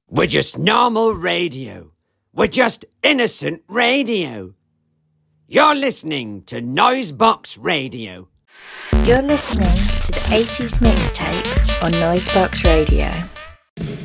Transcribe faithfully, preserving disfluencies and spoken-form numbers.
We're just normal radio. We're just innocent radio. You're listening to Noisebox Radio. You're listening to the eighties mixtape on Noisebox Radio.